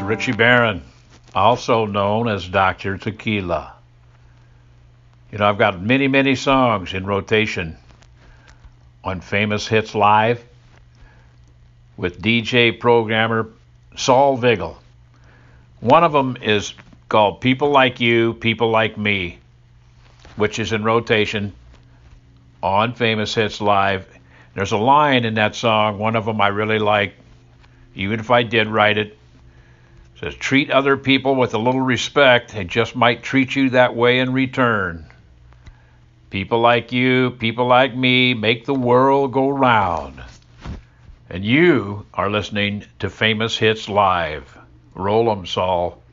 Richie Barron, also known as Dr. Tequila. I've got many, many songs in rotation on Famous Hits Live with DJ programmer Saul Vigil. One of them is called People Like You, People Like Me, which is in rotation on Famous Hits Live. There's a line in that song, one of them I really like, even if I did write it. It says, treat other people with a little respect, they just might treat you that way in return. People like you, people like me, make the world go round. And you are listening to Famous Hits Live. Roll 'em, Saul.